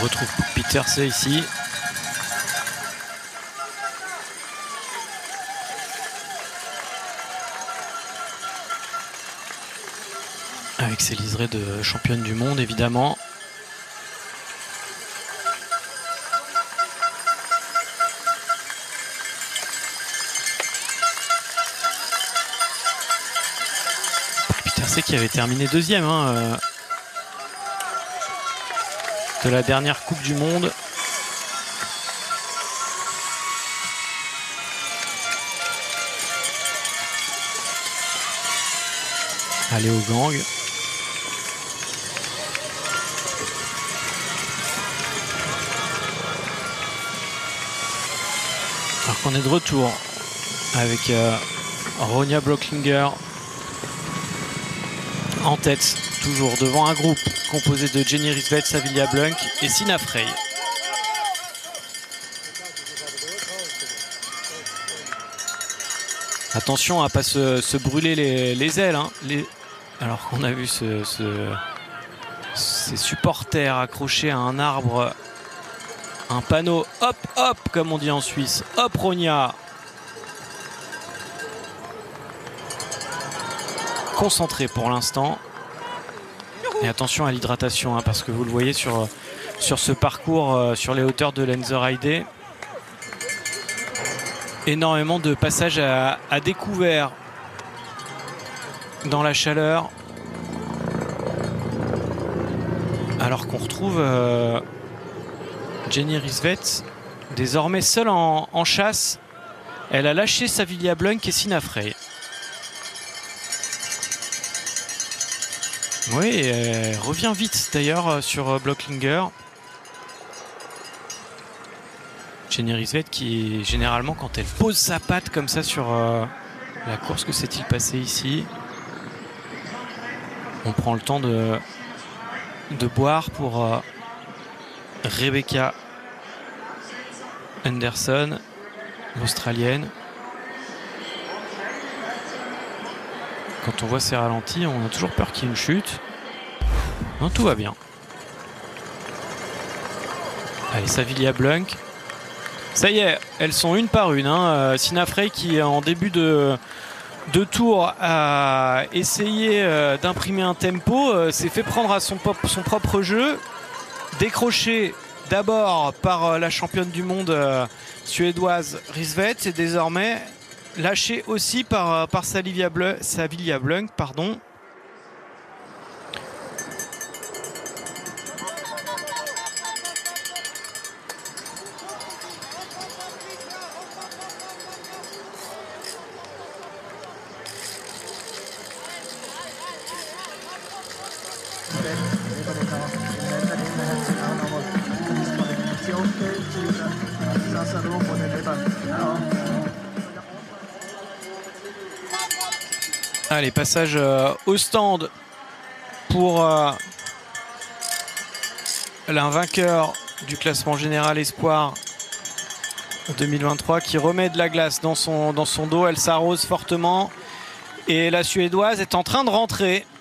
On retrouve Peters ici. Avec ses liserés de championne du monde, évidemment. Peters qui avait terminé deuxième de la dernière Coupe du Monde. Allez au gang. Alors qu'on est de retour avec Ronja Blöchlinger en tête, toujours devant un groupe composé de Jenny Rissveds, Savilia Blunk et Sina Frey. Attention à ne pas se brûler les ailes. Alors qu'on a vu ces supporters accrochés à un arbre, un panneau, hop, hop, comme on dit en Suisse. Hop, Ronja. Concentré pour l'instant. Et attention à l'hydratation, parce que vous le voyez sur ce parcours, sur les hauteurs de Lenzerheide. Énormément de passages à découvert dans la chaleur. Alors qu'on retrouve Jenny Rissveds désormais seule en chasse. Elle a lâché Savilia Blunk et Sina Frey. Oui, elle revient vite d'ailleurs sur Blöchlinger. Jenny Rissveds qui, généralement, quand elle pose sa patte comme ça sur la course, que s'est-il passé ici? On prend le temps de boire pour Rebecca Henderson, l'Australienne. Quand on voit ces ralentis, on a toujours peur qu'il y ait une chute. Non, tout va bien. Allez, Savilia Blunk. Ça y est, elles sont une par une. Sina Frey qui, en début de tour, a essayé d'imprimer un tempo, s'est fait prendre à son propre jeu. Décroché d'abord par la championne du monde suédoise Rissveds et désormais lâché aussi par Savilia Blunk, pardon. Allez, passage au stand pour l'un vainqueur du classement général espoir 2023 qui remet de la glace dans son dos. Elle s'arrose fortement et la Suédoise est en train de rentrer.